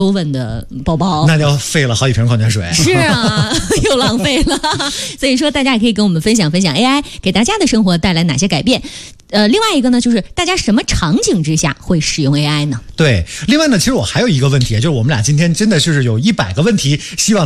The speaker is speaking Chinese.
多问的宝宝， 那就要费了好几瓶矿泉水。 是啊，又浪费了。所以说，大家也可以跟我们分享分享 AI 给大家的生活带来哪些改变。另外一个呢，就是大家什么场景之下会使用 AI 呢？ 对，另外呢，其实我还有一个问题，就是我们俩今天真的是有100个问题，希望